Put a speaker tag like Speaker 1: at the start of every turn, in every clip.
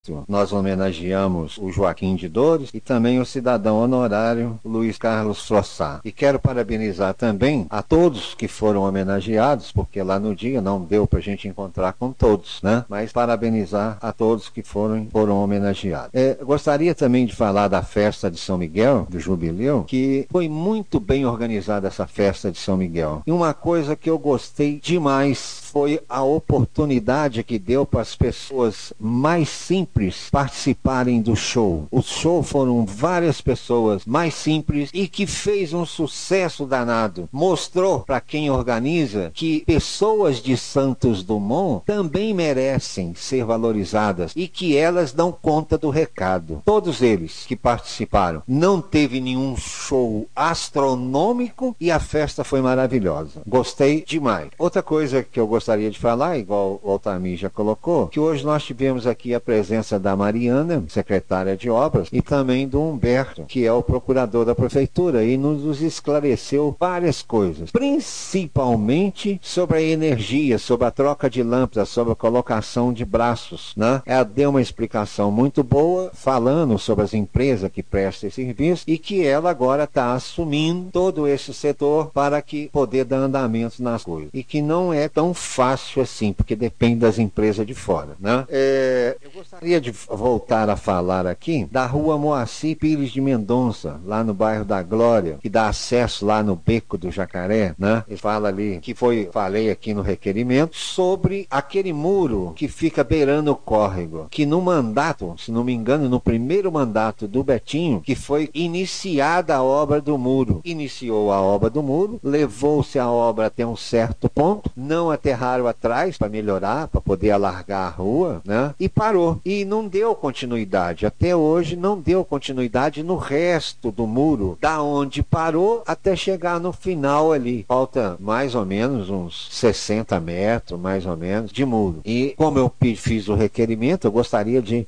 Speaker 1: Nós homenageamos o Joaquim de Dores e também o cidadão honorário Luiz Carlos Frossá. E quero parabenizar também a todos que foram homenageados, porque lá no dia não deu para a gente encontrar com todos, né? Mas parabenizar a todos que foram homenageados. Gostaria também de falar da festa de São Miguel, do Jubileu, que foi muito bem organizada essa festa de São Miguel. E uma coisa que eu gostei demais foi a oportunidade que deu para as pessoas mais simples participarem do show. O show foram várias pessoas mais simples e que fez um sucesso danado. Mostrou para quem organiza que pessoas de Santos Dumont também merecem ser valorizadas e que elas dão conta do recado. Todos eles que participaram. Não teve nenhum show astronômico e a festa foi maravilhosa. Gostei demais. Outra coisa que eu gostaria de falar, igual o Altamir já colocou, que hoje nós tivemos aqui a presença da Mariana, secretária de obras, e também do Humberto, que é o procurador da prefeitura, e nos esclareceu várias coisas, principalmente sobre a energia, sobre a troca de lâmpadas, sobre a colocação de braços, né? Ela deu uma explicação muito boa, falando sobre as empresas que prestam esse serviço, e que ela agora está assumindo todo esse setor para que poder dar andamento nas coisas, e que não é tão fácil assim, porque depende das empresas de fora, né? Eu gostaria de voltar a falar aqui da rua Moacir Pires de Mendonça, lá no bairro da Glória, que dá acesso lá no Beco do Jacaré, né? Ele fala ali, que falei aqui no requerimento, sobre aquele muro que fica beirando o córrego, que no mandato, se não me engano, no primeiro mandato do Betinho, que foi iniciada a obra do muro. Iniciou a obra do muro, levou-se a obra até um certo ponto, não aterraram atrás para melhorar, para poder alargar a rua, né? E parou. E não deu continuidade. Até hoje não deu continuidade no resto do muro, da onde parou até chegar no final ali. Falta mais ou menos uns 60 metros, mais ou menos, de muro. E como eu fiz o requerimento, eu gostaria de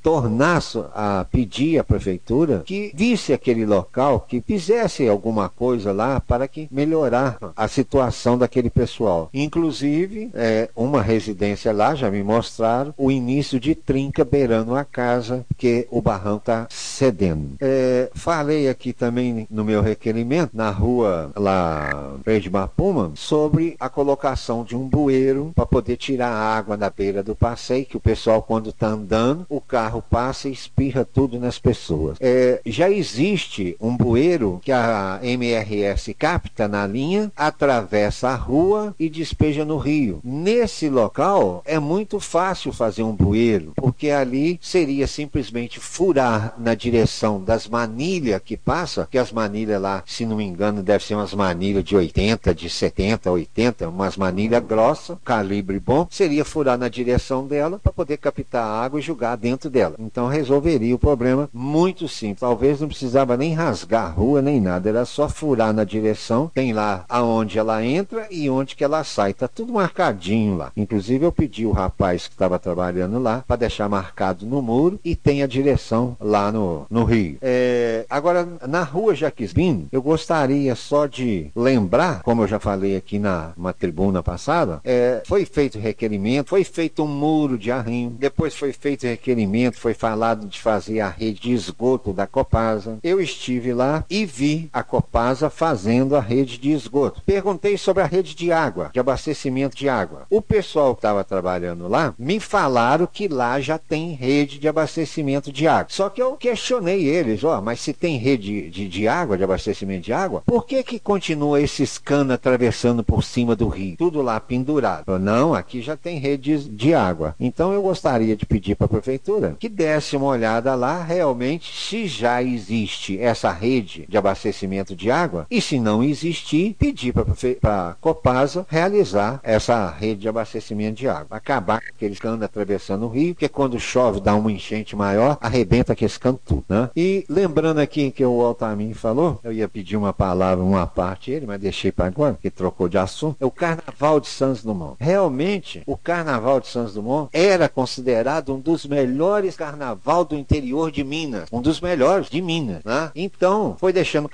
Speaker 1: pedir à prefeitura que visse aquele local, que fizesse alguma coisa lá para que melhorar a situação daquele pessoal. Inclusive, uma residência lá, já me mostraram, o início de trinca beirando a casa, porque o barrão está cedendo. Falei aqui também no meu requerimento, na rua lá, Verde Mapuma, sobre a colocação de um bueiro para poder tirar a água da beira do passeio, que o pessoal, quando está andando, o carro passa e espirra tudo nas pessoas. Já existe um bueiro que a MRS capta na linha, atravessa a rua e despeja no rio. Nesse local é muito fácil fazer um bueiro, porque ali seria simplesmente furar na direção das manilhas que passa, que as manilhas lá, se não me engano, devem ser umas manilhas de 80, de 70, 80, umas manilhas grossas, calibre bom, seria furar na direção dela para poder captar a água e jogar dentro dela. Então resolveria o problema muito simples. Talvez não precisava nem rasgar a rua nem nada, era só furar na direção, tem lá aonde ela entra e onde que ela sai, tá tudo marcadinho lá. Inclusive eu pedi o rapaz que estava trabalhando lá para deixar marcado no muro e tem a direção lá no rio. Agora, na rua Jaquesbim, eu gostaria só de lembrar, como eu já falei aqui numa tribuna passada, foi feito requerimento, foi feito um muro de arrimo, depois foi feito requerimento, foi falado de fazer a rede de esgoto da Copasa. Eu estive lá e vi a Copasa fazendo a rede de esgoto. Perguntei sobre a rede de água, de abastecimento de água. O pessoal que estava trabalhando lá me falaram que lá já tem rede de abastecimento de água. Só que eu questionei eles, mas se tem rede de água, de abastecimento de água, por que continua esses canos atravessando por cima do rio? Tudo lá pendurado. Não, aqui já tem rede de água. Então eu gostaria de pedir para a prefeitura que desse uma olhada lá, realmente, se já existe essa rede de abastecimento de água, e se não existir, pedir para a Copasa realizar essa rede de abastecimento de água. Acabar com aqueles canos atravessando o rio, porque quando chove dá uma enchente maior, arrebenta aqueles canos tudo, né? E lembrando aqui que o Altamir falou, eu ia pedir uma palavra, uma parte ele, mas deixei para agora, que trocou de assunto, é o Carnaval de Santos Dumont. Realmente, o Carnaval de Santos Dumont era considerado um dos melhores carnaval do interior de Minas, um dos melhores de Minas, né? Então, foi deixando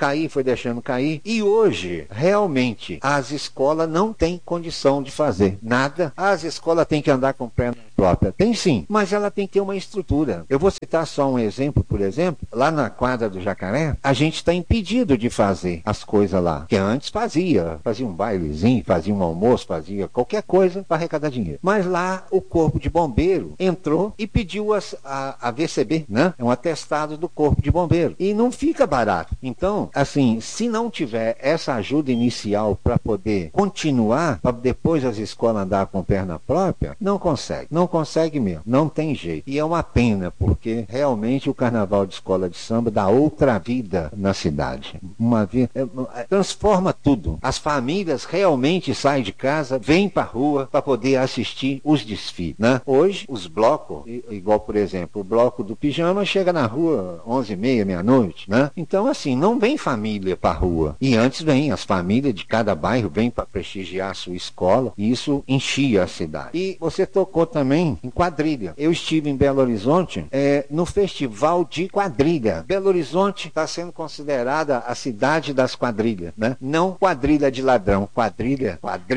Speaker 1: cair, e hoje, realmente, as escolas não têm condição de fazer nada. As escolas têm que andar com o pé própria? Tem sim, mas ela tem que ter uma estrutura. Eu vou citar só um exemplo, por exemplo, lá na quadra do Jacaré, a gente está impedido de fazer as coisas lá, que antes fazia um bailezinho, fazia um almoço, fazia qualquer coisa para arrecadar dinheiro. Mas lá o corpo de bombeiro entrou e pediu a VCB, né? É um atestado do corpo de bombeiro. E não fica barato. Então, assim, se não tiver essa ajuda inicial para poder continuar, para depois as escolas andar com perna própria, não consegue mesmo, não tem jeito. E é uma pena, porque realmente o carnaval de escola de samba dá outra vida na cidade. Uma vida, transforma tudo. As famílias realmente saem de casa, vêm para a rua para poder assistir os desfiles, né? Hoje, os blocos, igual por exemplo, o bloco do pijama chega na rua 11h30, meia-noite, né? Então, assim, não vem família para a rua. E antes vem, as famílias de cada bairro vêm para prestigiar a sua escola, e isso enchia a cidade. E você tocou também em quadrilha. Eu estive em Belo Horizonte no Festival de Quadrilha. Belo Horizonte está sendo considerada a cidade das quadrilhas, né? Não quadrilha de ladrão, quadrilha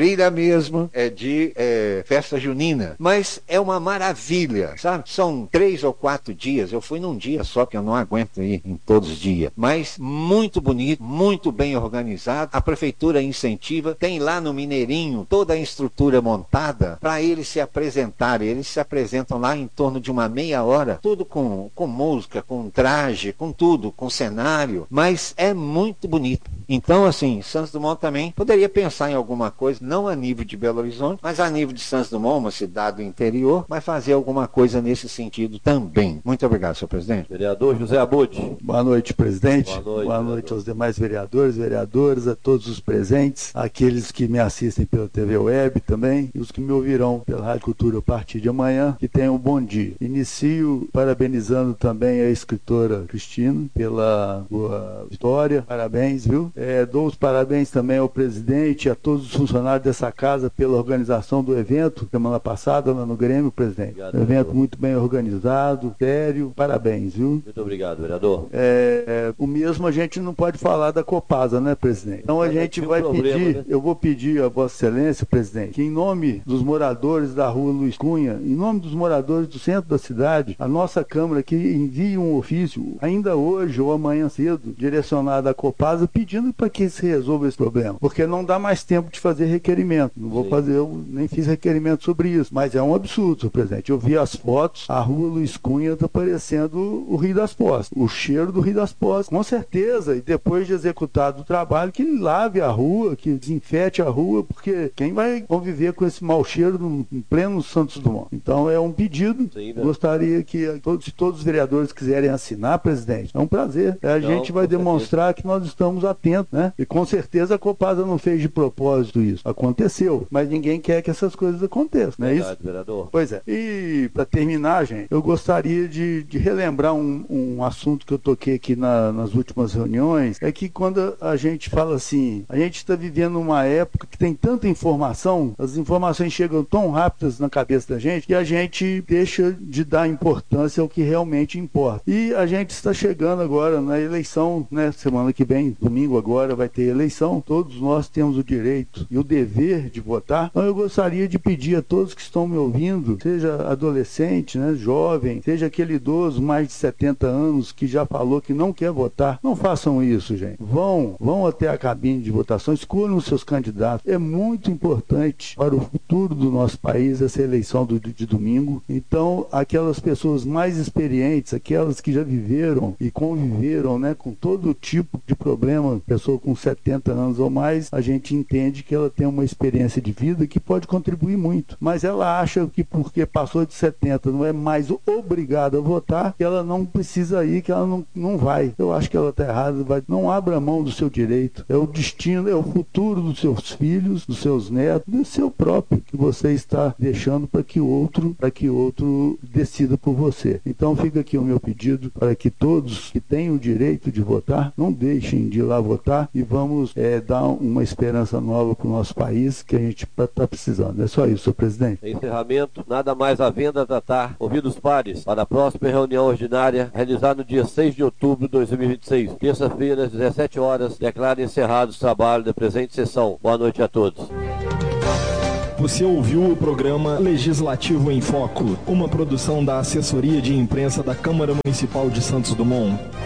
Speaker 1: mesmo, de festa junina. Mas é uma maravilha, sabe? São 3 ou 4 dias. Eu fui num dia só, que eu não aguento ir em todos os dias. Mas muito bonito, muito bem organizado. A prefeitura incentiva. Tem lá no Mineirinho toda a estrutura montada para eles se apresentarem. Eles se apresentam lá em torno de uma meia hora, tudo com música, com traje, com tudo, com cenário. Mas é muito bonito. Então, assim, Santos Dumont também poderia pensar em alguma coisa, não a nível de Belo Horizonte, mas a nível de Santos Dumont, uma cidade do interior, mas fazer alguma coisa nesse sentido também. Muito obrigado, senhor presidente.
Speaker 2: Vereador José Abud.
Speaker 3: Boa noite, presidente.
Speaker 2: Boa noite
Speaker 3: Aos demais vereadoras, a todos os presentes, aqueles que me assistem pela TV Web também, e os que me ouvirão pela Rádio Cultura a partir de amanhã, que tenham um bom dia. Inicio parabenizando também a escritora Cristina pela boa vitória. Parabéns, viu? Dou os parabéns também ao presidente e a todos os funcionários dessa casa pela organização do evento, semana passada lá no Grêmio, presidente.
Speaker 2: Obrigado,
Speaker 3: evento
Speaker 2: vereador.
Speaker 3: muito bem organizado, sério. Parabéns, viu?
Speaker 2: Muito obrigado, vereador.
Speaker 3: O mesmo a gente não pode falar da Copasa, né, presidente? Então a gente vai pedir, né? Eu vou pedir a Vossa Excelência, presidente, que em nome dos moradores da rua Luiz Cunha, em nome dos moradores do centro da cidade, a nossa Câmara que envie um ofício, ainda hoje ou amanhã cedo, direcionado à Copasa, pedindo para que se resolva esse problema. Porque não dá mais tempo de fazer requerimento. Não vou fazer, eu nem fiz requerimento sobre isso. Mas é um absurdo, senhor presidente. Eu vi as fotos, a rua Luiz Cunha está parecendo o Rio das Postas. O cheiro do Rio das Postas, com certeza. E depois de executado o trabalho, que lave a rua, que desinfete a rua, porque quem vai conviver com esse mau cheiro em pleno Santos Dumont? Então é um pedido. Sim, né? Gostaria que se todos os vereadores quiserem assinar, presidente, é um prazer. A gente vai demonstrar que nós estamos atentos, né? E com certeza a Copasa não fez de propósito isso. Aconteceu, mas ninguém quer que essas coisas aconteçam, não é isso?
Speaker 2: Vereador.
Speaker 3: Pois é. E para terminar, gente, eu gostaria de relembrar um assunto que eu toquei aqui nas últimas reuniões, é que quando a gente fala assim, a gente está vivendo uma época que tem tanta informação, as informações chegam tão rápidas na cabeça da gente, que a gente deixa de dar importância ao que realmente importa. E a gente está chegando agora na eleição, né? Semana que vem, domingo agora, vai ter eleição. Todos nós temos o direito e o dever de votar. Então eu gostaria de pedir a todos que estão me ouvindo, seja adolescente, né, jovem, seja aquele idoso mais de 70 anos que já falou que não quer votar, não façam isso, gente. Vão até a cabine de votação, escolham os seus candidatos. É muito importante para o futuro do nosso país essa eleição de domingo. Então, aquelas pessoas mais experientes, aquelas que já viveram e conviveram, né, com todo tipo de problema, pessoa com 70 anos ou mais, a gente entende que ela tem uma experiência de vida que pode contribuir muito. Mas ela acha que porque passou de 70 não é mais obrigada a votar, que ela não precisa ir, que ela não vai. Eu acho que ela está errada. Não abra mão do seu direito. É o destino, é o futuro dos seus filhos, dos seus netos, do seu próprio, que você está deixando para que outro decida por você. Então fica aqui o meu pedido para que todos que têm o direito de votar, não deixem de ir lá votar e vamos dar uma esperança nova para o nosso país que a gente está precisando. É só isso, senhor presidente.
Speaker 2: Em encerramento, nada mais à venda a tratar. Ouvidos pares para a próxima reunião ordinária, realizada no dia 6 de outubro de 2026, terça-feira, às 17 horas, declara encerrados os trabalhos da presente sessão. Boa noite a todos.
Speaker 4: Você ouviu o programa Legislativo em Foco. uma produção da Assessoria de Imprensa da Câmara Municipal de Santos Dumont.